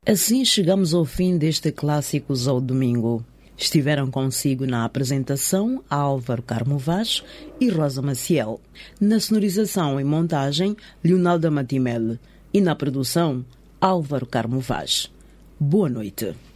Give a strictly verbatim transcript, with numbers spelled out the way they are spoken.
Assim chegamos ao fim deste Clássicos ao Domingo. Estiveram consigo na apresentação Álvaro Carmo Vaz e Rosa Maciel. Na sonorização e montagem, Leonalda Matimel. E na produção, Álvaro Carmo Vaz. Boa noite.